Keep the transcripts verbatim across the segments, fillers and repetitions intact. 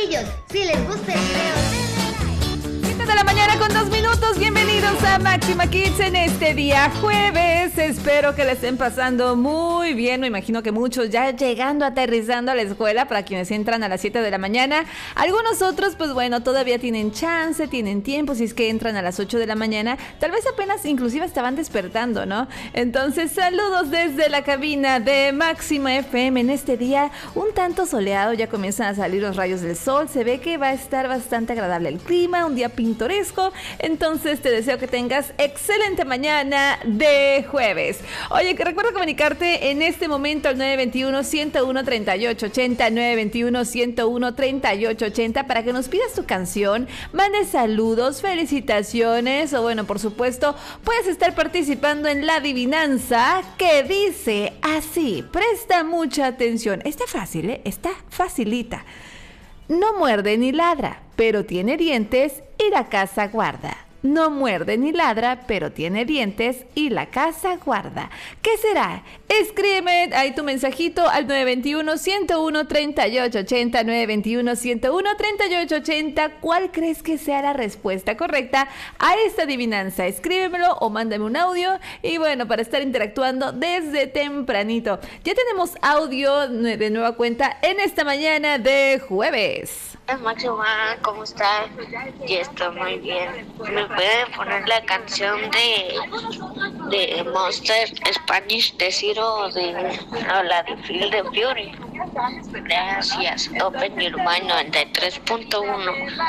chiquillos, si les gusta el video, denle like. siete de la mañana con dos minutos, bienvenidos a Máxima Kids en este día jueves. Espero que la estén pasando muy bien, me imagino que muchos ya llegando, aterrizando a la escuela para quienes entran a las siete de la mañana. Algunos otros, pues bueno, todavía tienen chance, tienen tiempo, si es que entran a las ocho de la mañana, tal vez apenas inclusive estaban despertando, ¿no? Entonces, saludos desde la cabina de Máxima F M en este día un tanto soleado, ya comienzan a salir los rayos del sol, se ve que va a estar bastante agradable el clima, un día pintoresco. Entonces te deseo que tengas excelente mañana de jueves. Oye, que recuerda comunicarte en este momento al nueve dos uno, uno uno, tres ocho ocho cero, nueve dos uno, uno uno, tres ocho ocho cero para que nos pidas tu canción, mandes saludos, felicitaciones o bueno, por supuesto, puedes estar participando en la adivinanza que dice así. Presta mucha atención. Está fácil, ¿eh? Está facilita. No muerde ni ladra, pero tiene dientes y la casa guarda. No muerde ni ladra, pero tiene dientes y la casa guarda. ¿Qué será? Escríbeme ahí tu mensajito al nueve dos uno, uno uno, tres ocho ocho cero, nueve dos uno, uno uno, tres ocho ocho cero. ¿Cuál crees que sea la respuesta correcta a esta adivinanza? Escríbemelo o mándame un audio. Y bueno, para estar interactuando desde tempranito. Ya tenemos audio de nueva cuenta en esta mañana de jueves. Máxima, ¿cómo está? Ya está muy bien. ¿Me pueden poner la canción de de Monster Spanish de Ciro de no, la de Field of Fury? Gracias. Open Your Mind noventa y tres punto uno.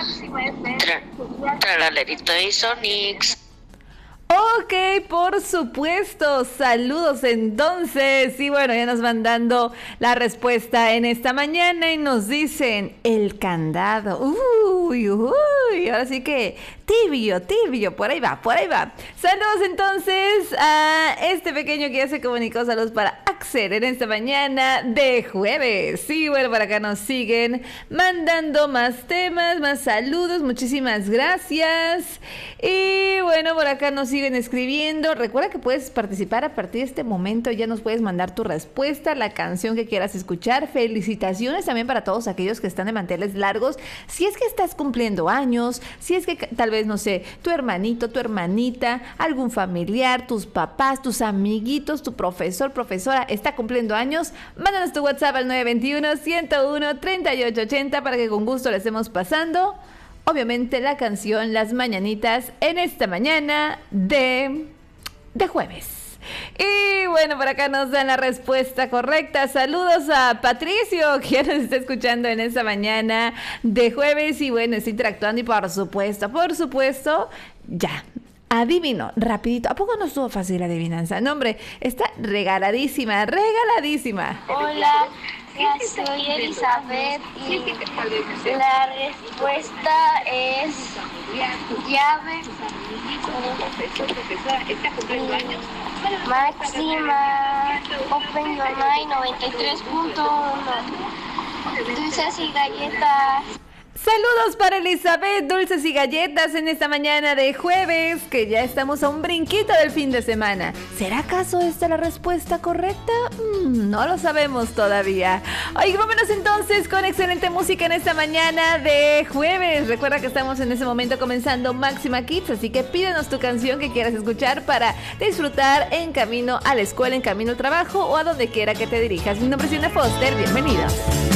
Tra Tralalerito y Sonics. Ok, por supuesto, saludos entonces. Y bueno, ya nos van dando la respuesta en esta mañana y nos dicen el candado. Uy, uy, ahora sí que tibio, tibio, por ahí va, por ahí va. Saludos entonces a este pequeño que ya se comunicó, saludos para Axel en esta mañana de jueves. Sí, bueno, por acá nos siguen mandando más temas, más saludos, muchísimas gracias. Y bueno, por acá nos siguen escribiendo. Recuerda que puedes participar a partir de este momento, ya nos puedes mandar tu respuesta, la canción que quieras escuchar. Felicitaciones también para todos aquellos que están de manteles largos. Si es que estás cumpliendo años, si es que tal vez, no sé, tu hermanito, tu hermanita, algún familiar, tus papás, tus amiguitos, tu profesor, profesora está cumpliendo años, mándanos tu WhatsApp al nueve dos uno, uno uno, tres ocho ocho cero para que con gusto le estemos pasando obviamente la canción Las Mañanitas en esta mañana de, de jueves. Y bueno, por acá nos dan la respuesta correcta. Saludos a Patricio, que ya nos está escuchando en esta mañana de jueves. Y bueno, está interactuando y por supuesto, por supuesto, ya adivino, rapidito. ¿A poco no estuvo fácil la adivinanza? No, hombre, está regaladísima, regaladísima. Hola, soy Elizabeth y la respuesta es llave. Máxima, Open Your Mind noventa y tres punto uno. Dulces y galletas. Saludos para Elizabeth, dulces y galletas en esta mañana de jueves, que ya estamos a un brinquito del fin de semana. ¿Será acaso esta la respuesta correcta? Mm, no lo sabemos todavía. Oye, vámonos entonces con excelente música en esta mañana de jueves. Recuerda que estamos en ese momento comenzando Máxima Kids, así que pídenos tu canción que quieras escuchar para disfrutar en camino a la escuela, en camino al trabajo o a donde quiera que te dirijas. Mi nombre es Ina Foster, bienvenidos.